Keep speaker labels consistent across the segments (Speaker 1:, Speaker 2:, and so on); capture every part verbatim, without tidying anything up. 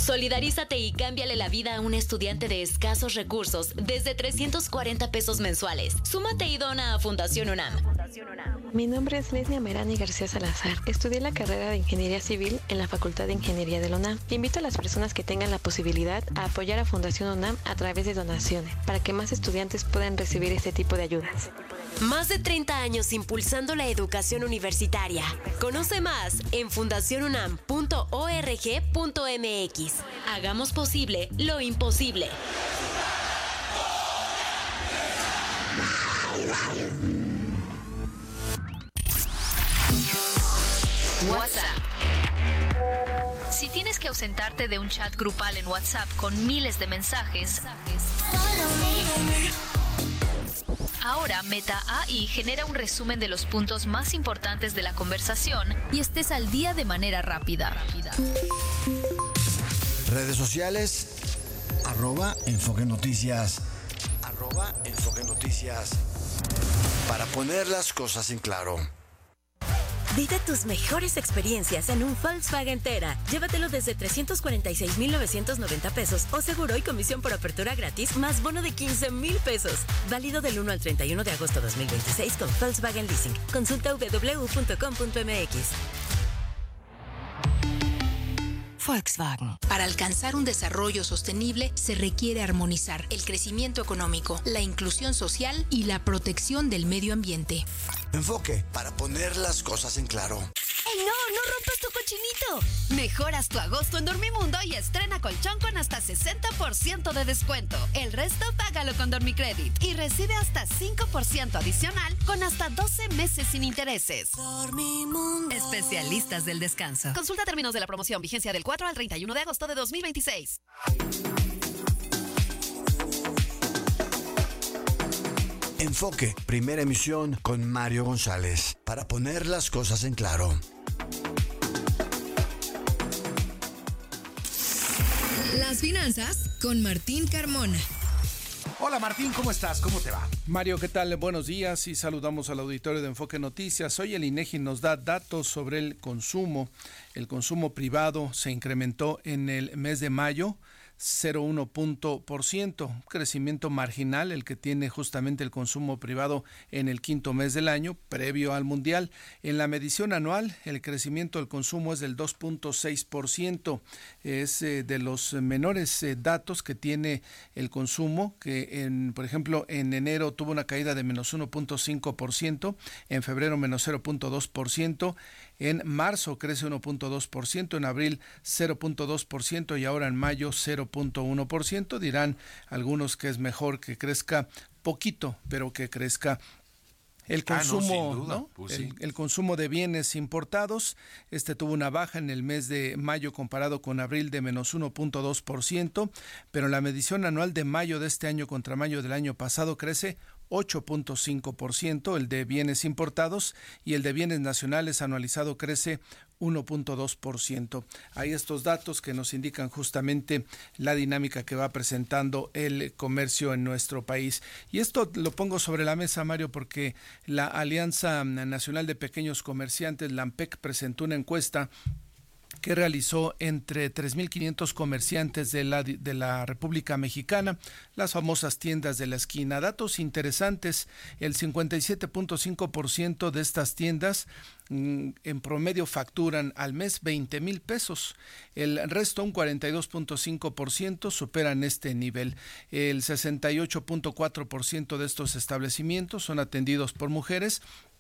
Speaker 1: Solidarízate y cámbiale la vida a un estudiante de escasos recursos desde trescientos cuarenta pesos mensuales. Súmate y dona a Fundación UNAM.
Speaker 2: Mi nombre es Leslie Amerani García Salazar. Estudié la carrera de Ingeniería Civil en la Facultad de Ingeniería de la UNAM. Invito a las personas que tengan la posibilidad a apoyar a Fundación UNAM a través de donaciones, para que más estudiantes puedan recibir este tipo de ayudas.
Speaker 3: Más de treinta años impulsando la educación universitaria. Conoce más en fundación unam punto org punto mx.
Speaker 1: Hagamos posible lo imposible.
Speaker 4: WhatsApp. Si tienes que ausentarte de un chat grupal en WhatsApp con miles de mensajes, ahora Meta A I genera un resumen de los puntos más importantes de la conversación y estés al día de manera rápida.
Speaker 5: Redes sociales, arroba Enfoque Noticias, arroba Enfoque Noticias, para poner las cosas en claro.
Speaker 3: Vive tus mejores experiencias en un Volkswagen Tera. Llévatelo desde trescientos cuarenta y seis mil novecientos noventa pesos o seguro y comisión por apertura gratis más bono de quince mil pesos. Válido del uno al treinta y uno de agosto de dos mil veintiséis con Volkswagen Leasing. Consulta doble u doble u doble u punto com punto m x.
Speaker 6: Volkswagen. Para alcanzar un desarrollo sostenible se requiere armonizar el crecimiento económico, la inclusión social y la protección del medio ambiente.
Speaker 5: Enfoque, para poner las cosas en claro.
Speaker 3: ¡Ey, no! ¡No rompas tu cochinito! Mejoras tu agosto en Dormimundo y estrena colchón con hasta sesenta por ciento de descuento. El resto págalo con Dormicredit y recibe hasta cinco por ciento adicional con hasta doce meses sin intereses. Dormimundo. Especialistas del descanso. Consulta términos de la promoción. Vigencia del cuatro al treinta y uno de agosto de dos mil veintiséis.
Speaker 5: Enfoque, primera emisión con Mario González, para poner las cosas en claro.
Speaker 6: Las finanzas con Martín Carmona.
Speaker 7: Hola Martín, ¿cómo estás? ¿Cómo te va?
Speaker 8: Mario, ¿qué tal? Buenos días y saludamos al auditorio de Enfoque Noticias. Hoy el INEGI nos da datos sobre el consumo. El consumo privado se incrementó en el mes de mayo cero punto uno punto por ciento, crecimiento marginal el que tiene justamente el consumo privado en el quinto mes del año, previo al Mundial. En la medición anual, el crecimiento del consumo es del dos punto seis por ciento, es eh, de los menores eh, datos que tiene el consumo, que en, por ejemplo, en enero tuvo una caída de menos uno punto cinco por ciento, en febrero menos cero punto dos por ciento, en marzo crece uno punto dos por ciento, en abril cero punto dos por ciento y ahora en mayo cero punto uno por ciento. Dirán algunos que es mejor que crezca poquito, pero que crezca. El consumo, ah, no, ¿no? Pues el, sí. el consumo de bienes importados, este tuvo una baja en el mes de mayo comparado con abril de menos uno punto dos por ciento, pero la medición anual de mayo de este año contra mayo del año pasado crece ocho punto cinco por ciento, el de bienes importados, y el de bienes nacionales anualizado crece uno punto dos por ciento. Hay estos datos que nos indican justamente la dinámica que va presentando el comercio en nuestro país. Y esto lo pongo sobre la mesa, Mario, porque la Alianza Nacional de Pequeños Comerciantes, la ANPEC, presentó una encuesta que realizó entre tres mil quinientos comerciantes de la, de la República Mexicana, las famosas tiendas de la esquina. Datos interesantes: el cincuenta y siete punto cinco por ciento de estas tiendas mm, en promedio facturan al mes veinte mil pesos. El resto, un cuarenta y dos punto cinco por ciento, superan este nivel. El sesenta y ocho punto cuatro por ciento de estos establecimientos son atendidos por mujeres,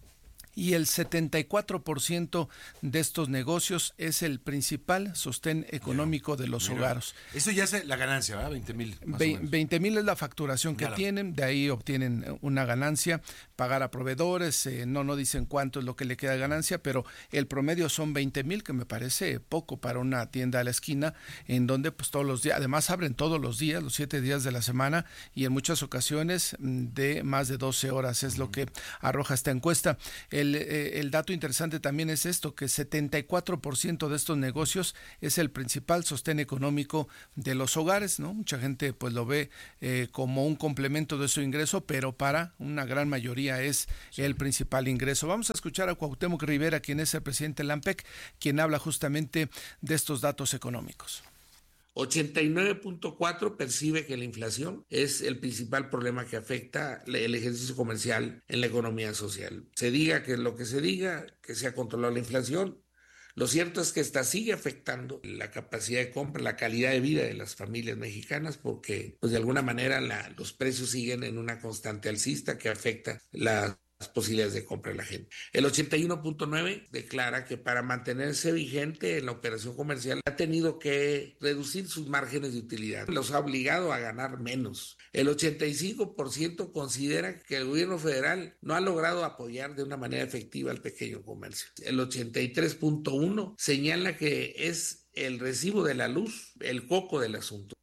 Speaker 8: y el setenta y cuatro por ciento de estos negocios es el principal sostén económico de los mira, hogares.
Speaker 7: Eso ya es la ganancia, ¿verdad? veinte mil.
Speaker 8: veinte mil es la facturación que
Speaker 7: claro.
Speaker 8: tienen, de ahí obtienen una ganancia, pagar a proveedores, eh, no, no dicen cuánto es lo que le queda de ganancia, pero el promedio son veinte mil, que me parece poco para una tienda a la esquina, en donde pues todos los días, además abren todos los días, los siete días de la semana, y en muchas ocasiones de más de doce horas, es lo que arroja esta encuesta. El El, eh, el dato interesante también es esto, que setenta y cuatro por ciento de estos negocios es el principal sostén económico de los hogares, ¿no? Mucha gente pues lo ve eh, como un complemento de su ingreso, pero para una gran mayoría es sí. el principal ingreso. Vamos a escuchar a Cuauhtémoc Rivera, quien es el presidente de la ANPEC, quien habla justamente de estos datos económicos.
Speaker 9: ochenta y nueve punto cuatro percibe que la inflación es el principal problema que afecta el ejercicio comercial en la economía social. Se diga que lo que se diga, que se ha controlado la inflación, lo cierto es que esta sigue afectando la capacidad de compra, la calidad de vida de las familias mexicanas, porque pues de alguna manera la, los precios siguen en una constante alcista que afecta la las posibilidades de compra de la gente. El ochenta y uno punto nueve declara que para mantenerse vigente en la operación comercial ha tenido que reducir sus márgenes de utilidad, los ha obligado a ganar menos. El ochenta y cinco por ciento considera que el gobierno federal no ha logrado apoyar de una manera efectiva al pequeño comercio. El ochenta y tres punto uno señala que es el recibo de la luz el coco del asunto.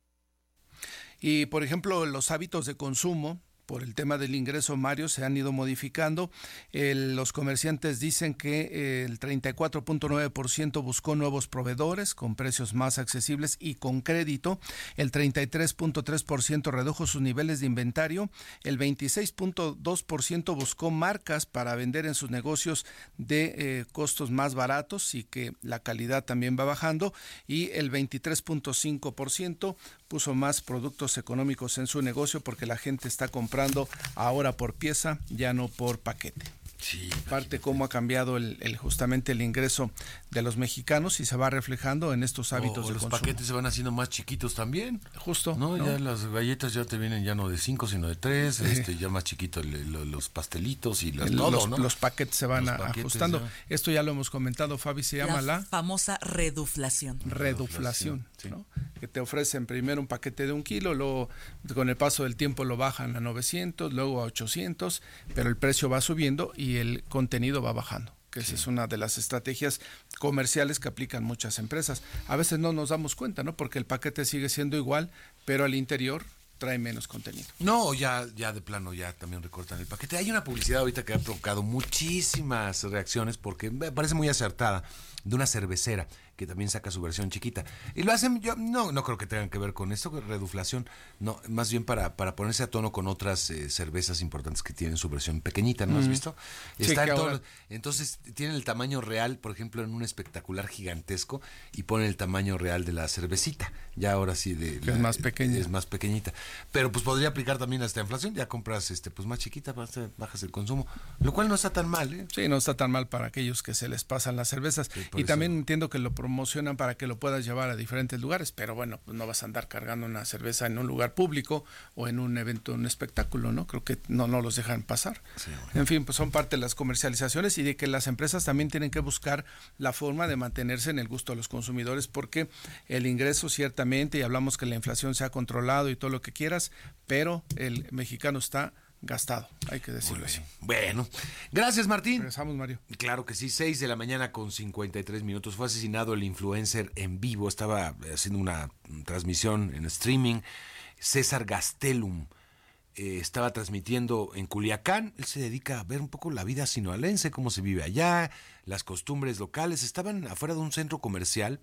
Speaker 8: Y, por ejemplo, los hábitos de consumo por el tema del ingreso, Mario, se han ido modificando. El, los comerciantes dicen que eh, el treinta y cuatro punto nueve por ciento buscó nuevos proveedores con precios más accesibles y con crédito. El treinta y tres punto tres por ciento redujo sus niveles de inventario. El veintiséis punto dos por ciento buscó marcas para vender en sus negocios de eh, costos más baratos y que la calidad también va bajando. Y el veintitrés punto cinco por ciento puso más productos económicos en su negocio porque la gente está comprando ahora por pieza, ya no por paquete. Sí, parte cómo ha cambiado el, el justamente el ingreso de los mexicanos y se va reflejando en estos hábitos
Speaker 7: o, o
Speaker 8: de
Speaker 7: los
Speaker 8: consumo.
Speaker 7: Paquetes se van haciendo más chiquitos también.
Speaker 8: Justo.
Speaker 7: No,
Speaker 8: ¿no?
Speaker 7: Ya las galletas ya te vienen ya no de cinco, sino de tres, sí. este, ya más chiquitos los pastelitos y las,
Speaker 8: el,
Speaker 7: todo,
Speaker 8: los,
Speaker 7: ¿no?
Speaker 8: los paquetes se van
Speaker 7: los
Speaker 8: a,
Speaker 7: paquetes,
Speaker 8: ajustando.
Speaker 7: Ya.
Speaker 8: Esto ya lo hemos comentado, Fabi, se llama la,
Speaker 10: la famosa reduflación.
Speaker 8: Reduflación,
Speaker 7: sí.
Speaker 8: ¿no? Que te ofrecen primero un paquete de un kilo, luego con el paso del tiempo lo bajan a novecientos, luego a ochocientos, pero el precio va subiendo y el contenido va bajando, que esa sí. es una de las estrategias comerciales que aplican muchas empresas. A veces no nos damos cuenta, ¿no? Porque el paquete sigue siendo igual, pero al interior trae menos contenido.
Speaker 7: No, ya, ya de plano ya también recortan el paquete. Hay una publicidad ahorita que ha provocado muchísimas reacciones porque me parece muy acertada, de una cervecera que también saca su versión chiquita. Y lo hacen, yo no no creo que tengan que ver con esto, reduflación, no, más bien para, para ponerse a tono con otras eh, cervezas importantes que tienen su versión pequeñita, ¿no has visto?
Speaker 8: Sí,
Speaker 7: Está en
Speaker 8: ahora...
Speaker 7: todo, entonces tienen el tamaño real, por ejemplo, en un espectacular gigantesco, y ponen el tamaño real de la cervecita. Ya ahora sí de
Speaker 8: que
Speaker 7: la,
Speaker 8: es más pequeña.
Speaker 7: Es más pequeñita. Pero pues podría aplicar también a esta inflación, ya compras este pues más chiquita, bajas el consumo, lo cual no está tan mal, ¿eh?
Speaker 8: Sí, no está tan mal para aquellos que se les pasan las cervezas. Sí, y eso. También entiendo que lo promocionan para que lo puedas llevar a diferentes lugares, pero bueno, pues no vas a andar cargando una cerveza en un lugar público o en un evento, un espectáculo, ¿no? Creo que no, no los dejan pasar. Sí, bueno. En fin, pues son parte de las comercializaciones y de que las empresas también tienen que buscar la forma de mantenerse en el gusto de los consumidores, porque el ingreso ciertamente, y hablamos que la inflación se ha controlado y todo lo que quieras, pero el mexicano está gastado, hay que decirlo así.
Speaker 7: Bueno, gracias, Martín.
Speaker 8: Regresamos, Mario.
Speaker 7: Claro que sí, seis de la mañana con cincuenta y tres minutos. Fue asesinado el influencer en vivo, estaba haciendo una transmisión en streaming. César Gastelum eh, estaba transmitiendo en Culiacán. Él se dedica a ver un poco la vida sinaloense, cómo se vive allá, las costumbres locales. Estaban afuera de un centro comercial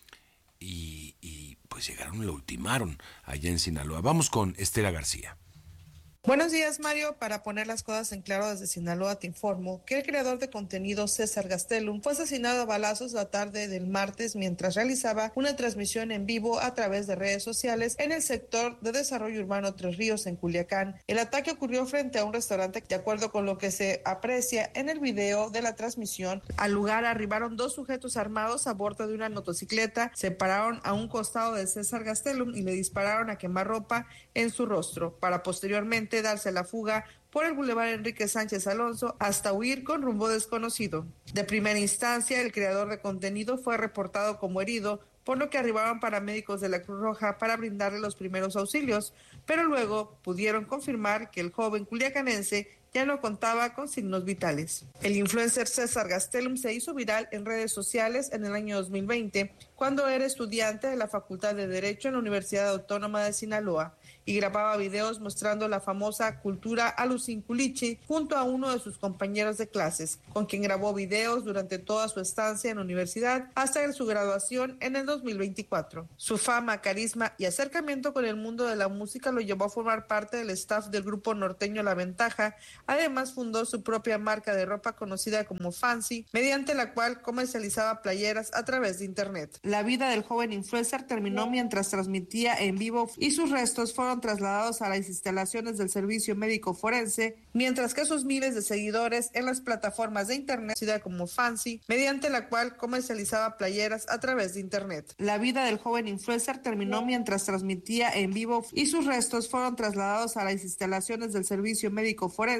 Speaker 7: y, y pues llegaron y lo ultimaron allá en Sinaloa. Vamos con Estela García.
Speaker 11: Buenos días, Mario. Para poner las cosas en claro, desde Sinaloa te informo que el creador de contenido César Gastelum fue asesinado a balazos la tarde del martes mientras realizaba una transmisión en vivo a través de redes sociales en el sector de desarrollo urbano Tres Ríos, en Culiacán. El ataque ocurrió frente a un restaurante. De acuerdo con lo que se aprecia en el video de la transmisión, al lugar arribaron dos sujetos armados a bordo de una motocicleta, se pararon a un costado de César Gastelum y le dispararon a quemarropa en su rostro, para posteriormente darse la fuga por el bulevar Enrique Sánchez Alonso hasta huir con rumbo desconocido. De primera instancia, el creador de contenido fue reportado como herido, por lo que arribaron paramédicos de la Cruz Roja para brindarle los primeros auxilios, pero luego pudieron confirmar que el joven culiacanense ya no contaba con signos vitales. El influencer César Gastelum se hizo viral en redes sociales en el año dos mil veinte, cuando era estudiante de la Facultad de Derecho en la Universidad Autónoma de Sinaloa, y grababa videos mostrando la famosa cultura alucinculichi junto a uno de sus compañeros de clases, con quien grabó videos durante toda su estancia en la universidad hasta su graduación en el dos mil veinticuatro. Su fama, carisma y acercamiento con el mundo de la música lo llevó a formar parte del staff del grupo norteño La Ventaja. Además, fundó su propia marca de ropa conocida como Fancy, mediante la cual comercializaba playeras a través de internet. La vida del joven influencer terminó mientras transmitía en vivo y sus restos fueron trasladados a las instalaciones del Servicio Médico Forense, mientras que sus miles de seguidores en las plataformas de internet conocida como Fancy, mediante la cual comercializaba playeras a través de internet. La vida del joven influencer terminó mientras transmitía en vivo y sus restos fueron trasladados a las instalaciones del Servicio Médico Forense.